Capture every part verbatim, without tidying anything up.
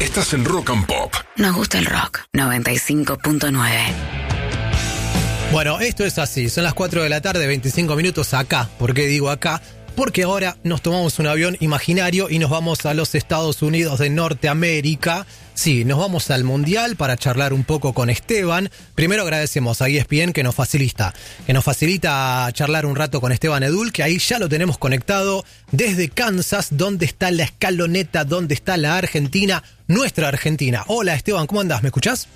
Estás en Rock and Pop. Nos gusta el rock. noventa y cinco punto nueve. Bueno, esto es así. Son las cuatro de la tarde, veinticinco minutos acá. ¿Por qué digo acá? Porque ahora nos tomamos un avión imaginario y nos vamos a los Estados Unidos de Norteamérica. Sí, nos vamos al Mundial para charlar un poco con Esteban. Primero agradecemos a E S P N que nos facilita, que nos facilita charlar un rato con Esteban Edul, que ahí ya lo tenemos conectado desde Kansas, donde está la escaloneta, donde está la Argentina, nuestra Argentina. Hola Esteban, ¿cómo andás? ¿Me escuchás?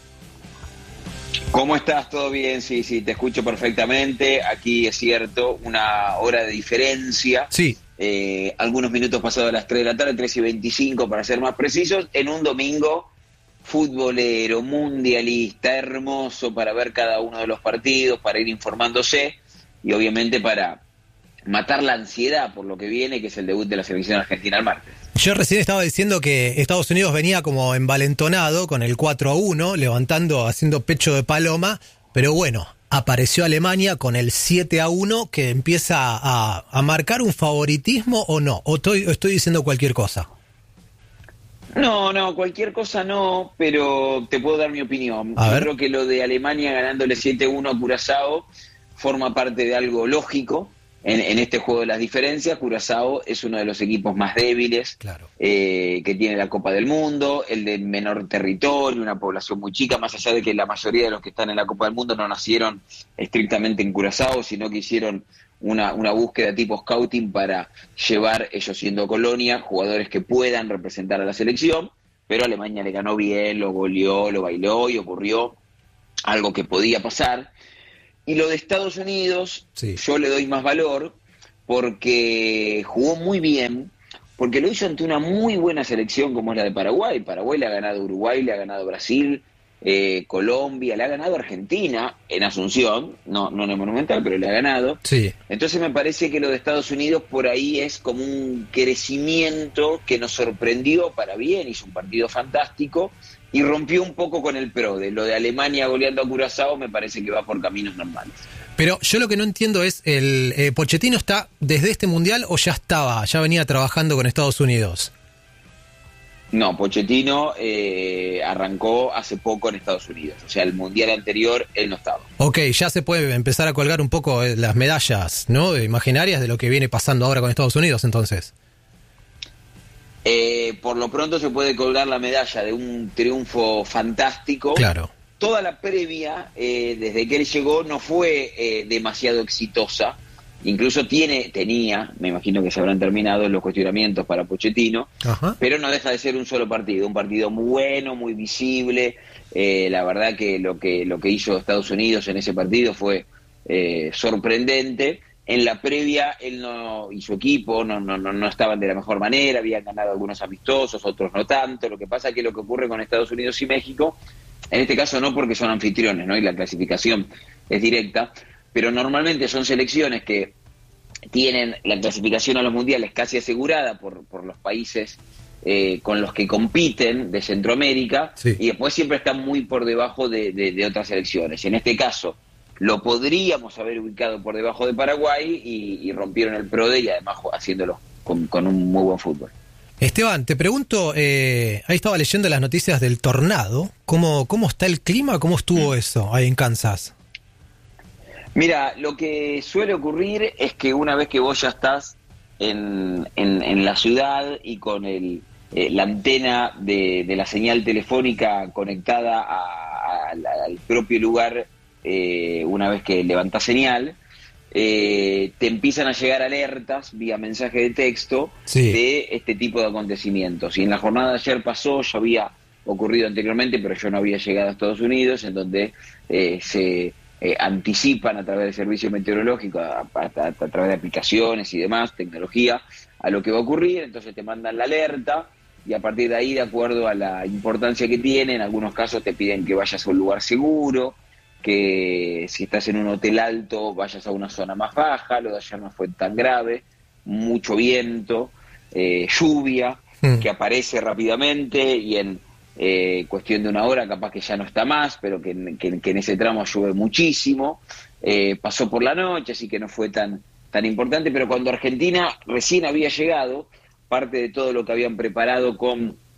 ¿Cómo estás? ¿Todo bien? Sí, sí, te escucho perfectamente. Aquí es cierto, una hora de diferencia. Sí. Eh, algunos minutos pasados las tres de la tarde, tres y veinticinco para ser más precisos, en un domingo futbolero, mundialista, hermoso para ver cada uno de los partidos, para ir informándose y obviamente para matar la ansiedad por lo que viene, que es el debut de la selección argentina el martes. Yo recién estaba diciendo que Estados Unidos venía como envalentonado con el cuatro a uno, levantando, haciendo pecho de paloma, pero bueno, apareció Alemania con el siete a uno que empieza a, a marcar un favoritismo o no, o estoy, o estoy diciendo cualquier cosa. No, no, cualquier cosa no, pero te puedo dar mi opinión. A Yo ver. creo que lo de Alemania ganándole siete a uno a Curazao forma parte de algo lógico. En, en este juego de las diferencias, Curazao es uno de los equipos más débiles, Claro. eh, que tiene la Copa del Mundo, el de menor territorio, una población muy chica, más allá de que la mayoría de los que están en la Copa del Mundo no nacieron estrictamente en Curazao, sino que hicieron una, una búsqueda tipo scouting para llevar, ellos siendo colonia, jugadores que puedan representar a la selección, pero Alemania le ganó bien, lo goleó, lo bailó y ocurrió algo que podía pasar. Y lo de Estados Unidos, Sí. yo le doy más valor porque jugó muy bien, porque lo hizo ante una muy buena selección como es la de Paraguay. Paraguay le ha ganado a Uruguay, le ha ganado a Brasil, eh, Colombia, le ha ganado a Argentina en Asunción, no, no en el Monumental, pero le ha ganado. Sí. Entonces me parece que lo de Estados Unidos por ahí es como un crecimiento que nos sorprendió para bien, hizo un partido fantástico y rompió un poco con el pro. De lo de Alemania goleando a Curazao me parece que va por caminos normales. Pero yo lo que no entiendo es, el eh, Pochettino está desde este Mundial o ya estaba, ya venía trabajando con Estados Unidos. No, Pochettino eh, arrancó hace poco en Estados Unidos. O sea, el Mundial anterior él no estaba. Ok, ya se puede empezar a colgar un poco eh, las medallas, ¿no? Imaginarias de lo que viene pasando ahora con Estados Unidos, entonces. Eh, por lo pronto se puede colgar la medalla de un triunfo fantástico. Claro. Toda la previa, eh, desde que él llegó, no fue eh, demasiado exitosa. Incluso tiene, tenía, me imagino que se habrán terminado los cuestionamientos para Pochettino, Ajá. pero no deja de ser un solo partido, un partido muy bueno, muy visible. Eh, la verdad que lo que lo que hizo Estados Unidos en ese partido fue eh, sorprendente. En la previa él no y su equipo no, no, no, no estaban de la mejor manera, habían ganado algunos amistosos, otros no tanto. Lo que pasa es que lo que ocurre con Estados Unidos y México, en este caso no porque son anfitriones, ¿no? Y la clasificación es directa, pero normalmente son selecciones que tienen la clasificación a los mundiales casi asegurada por, por los países eh, con los que compiten de Centroamérica, Sí. y después siempre están muy por debajo de, de, de otras selecciones. En este caso lo podríamos haber ubicado por debajo de Paraguay y, y rompieron el PRODE y además haciéndolo con, con un muy buen fútbol. Esteban, te pregunto, eh, ahí estaba leyendo las noticias del tornado, ¿cómo, cómo está el clima? ¿Cómo estuvo eso ahí en Kansas? Mira, lo que suele ocurrir es que una vez que vos ya estás en, en, en la ciudad y con el, eh, la antena de, de la señal telefónica conectada a, a, a, al propio lugar, eh, una vez que levantás señal, eh, te empiezan a llegar alertas vía mensaje de texto Sí. de este tipo de acontecimientos. Y en la jornada de ayer pasó, ya había ocurrido anteriormente, pero yo no había llegado a Estados Unidos, en donde eh, se... Eh, anticipan a través del servicio meteorológico, a, a, a, a través de aplicaciones y demás, tecnología, a lo que va a ocurrir. Entonces te mandan la alerta y a partir de ahí, de acuerdo a la importancia que tiene, en algunos casos te piden que vayas a un lugar seguro, que si estás en un hotel alto vayas a una zona más baja. Lo de ayer no fue tan grave, mucho viento, eh, lluvia, Mm. que aparece rápidamente y en Eh, cuestión de una hora capaz que ya no está más, pero que, que, que en ese tramo llueve muchísimo. Eh, pasó por la noche, así que no fue tan, tan importante, pero cuando Argentina recién había llegado, parte de todo lo que habían preparado con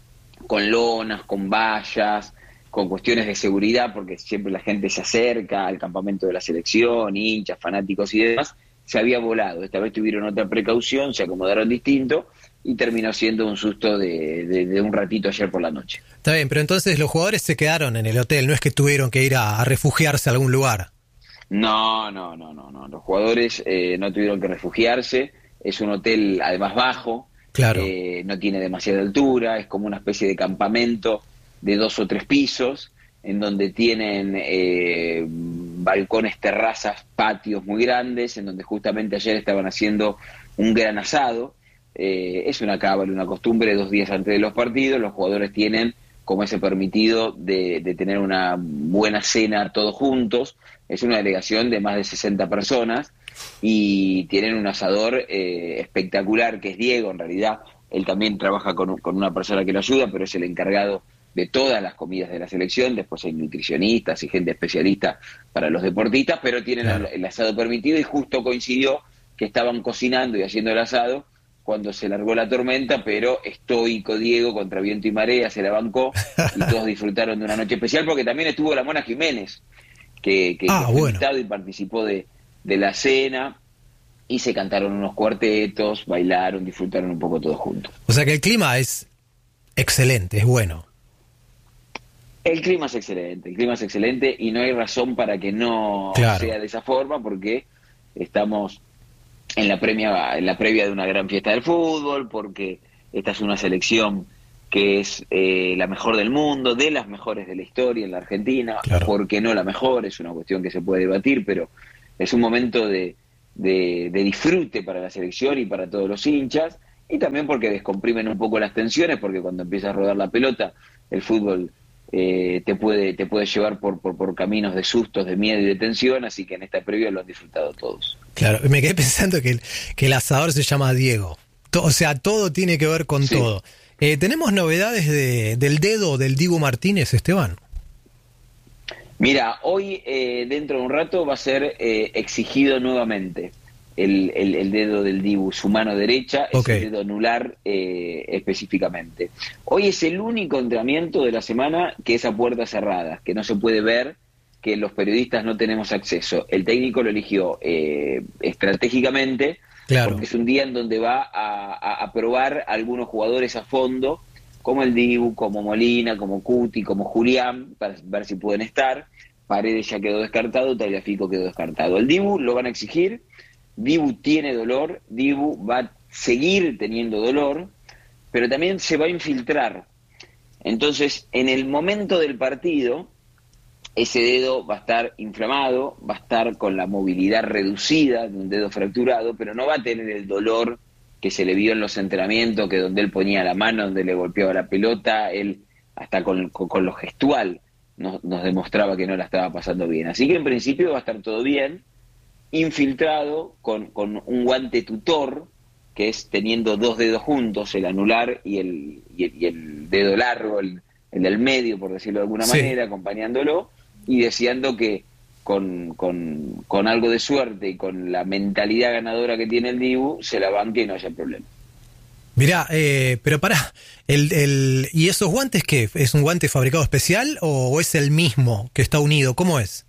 con lonas, con vallas, con cuestiones de seguridad, porque siempre la gente se acerca al campamento de la selección, hinchas, fanáticos y demás. Se había volado, esta vez tuvieron otra precaución, se acomodaron distinto y terminó siendo un susto de, de, de un ratito ayer por la noche. Está bien, pero entonces los jugadores se quedaron en el hotel, no es que tuvieron que ir a, a refugiarse a algún lugar. No, no, no, no, no. Los jugadores eh, no tuvieron que refugiarse, es un hotel además bajo, claro. eh, no tiene demasiada altura, es como una especie de campamento de dos o tres pisos, en donde tienen eh, balcones, terrazas, patios muy grandes, en donde justamente ayer estaban haciendo un gran asado. Eh, es una cábala, una costumbre, dos días antes de los partidos, los jugadores tienen como ese permitido de, de tener una buena cena todos juntos. Es una delegación de más de sesenta personas y tienen un asador eh, espectacular, que es Diego, en realidad. Él también trabaja con, con una persona que lo ayuda, pero es el encargado de todas las comidas de la selección. Después hay nutricionistas y gente especialista para los deportistas, pero tienen claro. el, el asado permitido, y justo coincidió que estaban cocinando y haciendo el asado cuando se largó la tormenta, pero estoico Diego, contra viento y marea, se la bancó y todos disfrutaron de una noche especial, porque también estuvo la Mona Jiménez, que, que, ah, que fue bueno. invitado y participó de, de la cena, y se cantaron unos cuartetos, bailaron, disfrutaron un poco todos juntos. O sea que el clima es excelente, es bueno. El clima es excelente, el clima es excelente y no hay razón para que no claro. sea de esa forma, porque estamos en la premia, en la previa de una gran fiesta del fútbol, porque esta es una selección que es eh, la mejor del mundo, de las mejores de la historia en la Argentina, claro. porque no la mejor, es una cuestión que se puede debatir, pero es un momento de, de, de disfrute para la selección y para todos los hinchas, y también porque descomprimen un poco las tensiones, porque cuando empieza a rodar la pelota, el fútbol Eh, te puede te puede llevar por, por por caminos de sustos, de miedo y de tensión, así que en esta previa lo han disfrutado todos. Claro, me quedé pensando que el, que el asador se llama Diego, to, o sea, todo tiene que ver con sí. todo. Eh, ¿Tenemos novedades de, del dedo del Dibu Martínez, Esteban? Mira, hoy eh, dentro de un rato va a ser eh, exigido nuevamente el, el, el dedo del Dibu, su mano derecha, es okay. el dedo anular eh, específicamente. Hoy es el único entrenamiento de la semana que es a puertas cerradas, que no se puede ver, que los periodistas no tenemos acceso. El técnico lo eligió eh, estratégicamente, claro. porque es un día en donde va a, a, a probar a algunos jugadores a fondo, como el Dibu, como Molina, como Cuti, como Julián, para ver si pueden estar. Paredes ya quedó descartado, Tagliafico quedó descartado. El Dibu lo van a exigir. Dibu tiene dolor, Dibu va a seguir teniendo dolor, pero también se va a infiltrar. Entonces, en el momento del partido, ese dedo va a estar inflamado, va a estar con la movilidad reducida de un dedo fracturado, pero no va a tener el dolor que se le vio en los entrenamientos, que donde él ponía la mano, donde le golpeaba la pelota, él hasta con, con, con lo gestual nos, nos demostraba que no la estaba pasando bien. Así que en principio va a estar todo bien, infiltrado con, con un guante tutor, que es teniendo dos dedos juntos, el anular y el, y el, y el dedo largo, el, el del medio, por decirlo de alguna sí. manera, acompañándolo y deseando que con, con, con algo de suerte y con la mentalidad ganadora que tiene el Dibu, se la banque y no haya problema. Mirá, eh, pero pará, el, el, ¿y esos guantes qué? ¿Es un guante fabricado especial o, o es el mismo que está unido? ¿Cómo es?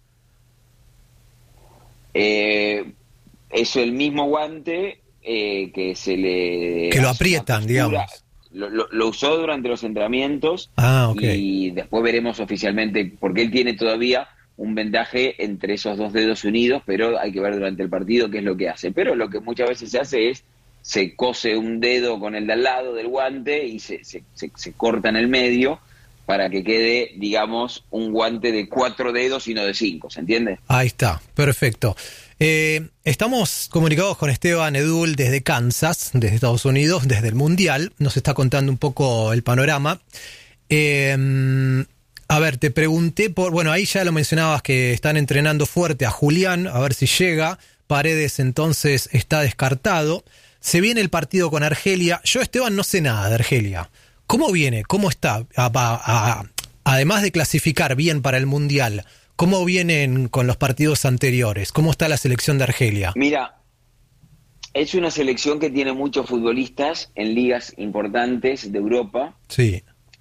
Eh, es el mismo guante eh, que se le... Que lo aprietan, digamos. Lo, lo, lo usó durante los entrenamientos ah, okay. y después veremos oficialmente, porque él tiene todavía un vendaje entre esos dos dedos unidos, pero hay que ver durante el partido qué es lo que hace. Pero lo que muchas veces se hace es, se cose un dedo con el de al lado del guante y se, se, se, se corta en el medio para que quede, digamos, un guante de cuatro dedos y no de cinco, ¿se entiende? Ahí está, perfecto. Eh, estamos comunicados con Esteban Edul desde Kansas, desde Estados Unidos, desde el Mundial. Nos está contando un poco el panorama. Eh, a ver, te pregunté por... Bueno, ahí ya lo mencionabas que están entrenando fuerte a Julián, a ver si llega. Paredes entonces está descartado. Se viene el partido con Argelia. Yo, Esteban, no sé nada de Argelia. ¿Cómo viene? ¿Cómo está? A, a, a, además de clasificar bien para el Mundial, ¿cómo vienen con los partidos anteriores? ¿Cómo está la selección de Argelia? Mira, es una selección que tiene muchos futbolistas en ligas importantes de Europa. Sí.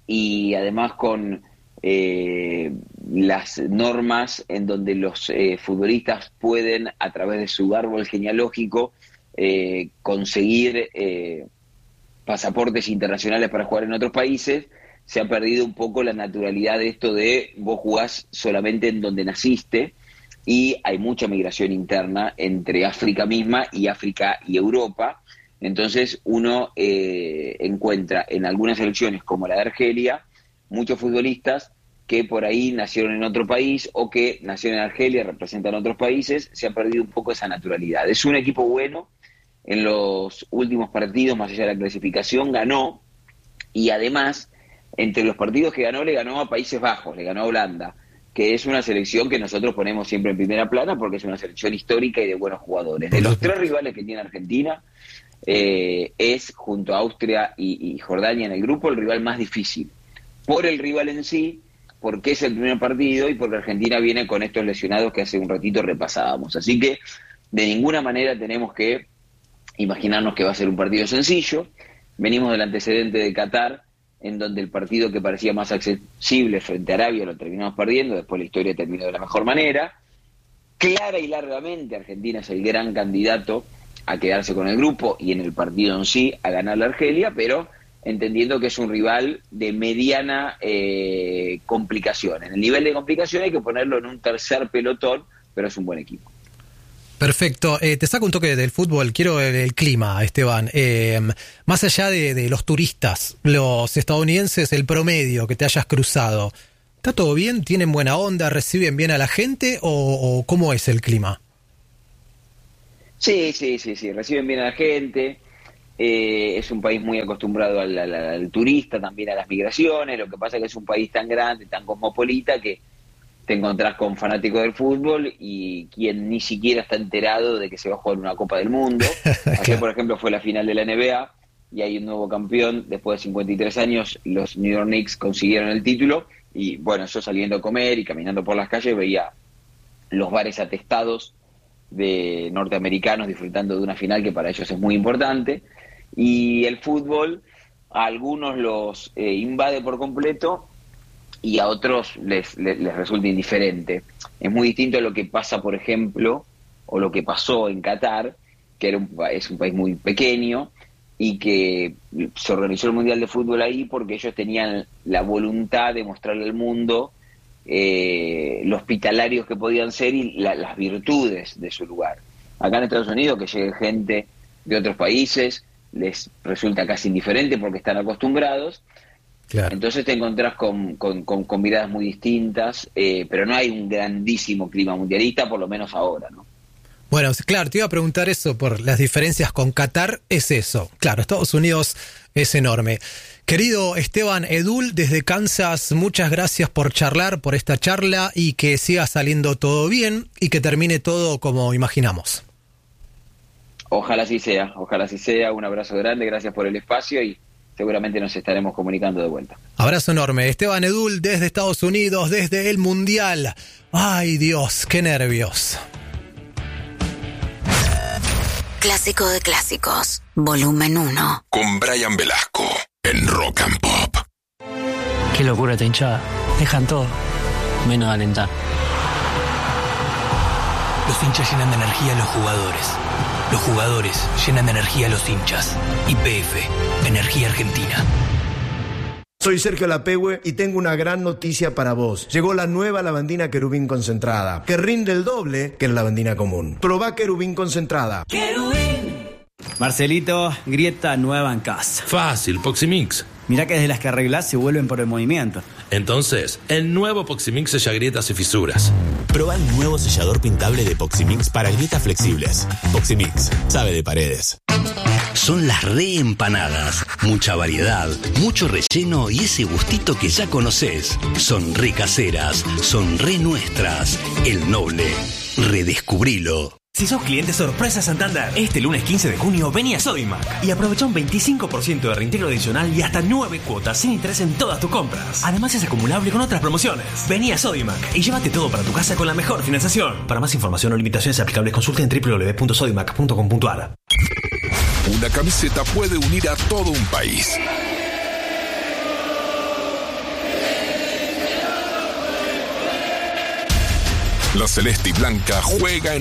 y además con eh, las normas en donde los eh, futbolistas pueden, a través de su árbol genealógico, eh, conseguir eh, pasaportes internacionales para jugar en otros países, se ha perdido un poco la naturalidad de esto de vos jugás solamente en donde naciste, y hay mucha migración interna entre África misma y África y Europa. Entonces uno eh, encuentra en algunas selecciones como la de Argelia muchos futbolistas que por ahí nacieron en otro país o que nacieron en Argelia, representan otros países. Se ha perdido un poco esa naturalidad. Es un equipo bueno, en los últimos partidos, más allá de la clasificación, ganó, y además, entre los partidos que ganó, le ganó a Países Bajos, le ganó a Holanda, que es una selección que nosotros ponemos siempre en primera plana porque es una selección histórica y de buenos jugadores. De los tres rivales que tiene Argentina, eh, es, junto a Austria y, y Jordania en el grupo, el rival más difícil. Por el rival en sí, porque es el primer partido y porque Argentina viene con estos lesionados que hace un ratito repasábamos. Así que de ninguna manera tenemos que imaginarnos que va a ser un partido sencillo. Venimos del antecedente de Qatar, en donde el partido que parecía más accesible frente a Arabia lo terminamos perdiendo, después la historia terminó de la mejor manera. Clara y largamente Argentina es el gran candidato a quedarse con el grupo y en el partido en sí a ganar la Argelia, pero entendiendo que es un rival de mediana eh, complicación. En el nivel de complicación hay que ponerlo en un tercer pelotón, pero es un buen equipo. Perfecto. Eh, te saco un toque del fútbol. Quiero el, el clima, Esteban. Eh, más allá de, de los turistas, los estadounidenses, el promedio que te hayas cruzado, ¿está todo bien? ¿Tienen buena onda? ¿Reciben bien a la gente? ¿O, o cómo es el clima? Sí, sí, sí, sí. Reciben bien a la gente. Eh, es un país muy acostumbrado al, al, al turista, también a las migraciones. Lo que pasa es que es un país tan grande, tan cosmopolita, que te encontrás con fanáticos del fútbol y quien ni siquiera está enterado de que se va a jugar una Copa del Mundo. Ayer, por ejemplo, fue la final de la N B A y hay un nuevo campeón. Después de cincuenta y tres años, los New York Knicks consiguieron el título. Y bueno, yo saliendo a comer y caminando por las calles veía los bares atestados de norteamericanos disfrutando de una final que para ellos es muy importante. Y el fútbol a algunos los eh, invade por completo y a otros les, les, les resulta indiferente. Es muy distinto a lo que pasa, por ejemplo, o lo que pasó en Qatar, que era un, es un país muy pequeño y que se organizó el Mundial de Fútbol ahí porque ellos tenían la voluntad de mostrarle al mundo eh, lo hospitalarios que podían ser y la, las virtudes de su lugar. Acá en Estados Unidos, que llegue gente de otros países, les resulta casi indiferente porque están acostumbrados. Claro. Entonces te encontrás con, con, con, con miradas muy distintas, eh, pero no hay un grandísimo clima mundialista, por lo menos ahora, ¿no? Bueno, claro, te iba a preguntar eso por las diferencias con Qatar, es eso. Claro, Estados Unidos es enorme. Querido Esteban Edul, desde Kansas, muchas gracias por charlar, por esta charla, y que siga saliendo todo bien y que termine todo como imaginamos. Ojalá así sea, ojalá así sea. Un abrazo grande, gracias por el espacio y seguramente nos estaremos comunicando de vuelta. Abrazo enorme. Esteban Edul desde Estados Unidos, desde el Mundial. Ay Dios, qué nervios. Clásico de clásicos, volumen uno. Con Brian Velasco en Rock and Pop. Qué locura esta hinchada. Dejan todo, menos alentar. Los hinchas llenan de energía a los jugadores. Los jugadores llenan de energía a los hinchas. Y P F, Energía Argentina. Soy Sergio Lapehue y tengo una gran noticia para vos. Llegó la nueva lavandina Querubín concentrada, que rinde el doble que la lavandina común. Probá Querubín concentrada. ¡Querubín! Marcelito, grieta nueva en casa. Fácil, Poximix. Mirá que desde las que arreglás se vuelven por el movimiento. Entonces, el nuevo Poximix sella grietas y fisuras. Probá el nuevo sellador pintable de Poximix para grietas flexibles. Poximix, sabe de paredes. Son las reempanadas. Mucha variedad, mucho relleno y ese gustito que ya conocés. Son re caseras, son re nuestras. El Noble. Redescubrilo. Si sos cliente sorpresa Santander, este lunes quince de junio vení a Sodimac y aprovecha un veinticinco por ciento de reintegro adicional y hasta nueve cuotas sin interés en todas tus compras. Además es acumulable con otras promociones. Vení a Sodimac y llévate todo para tu casa con la mejor financiación. Para más información o limitaciones aplicables consulta en doble u doble u doble u punto sodimac punto com punto a r. Una camiseta puede unir a todo un país. La Celeste y Blanca juega en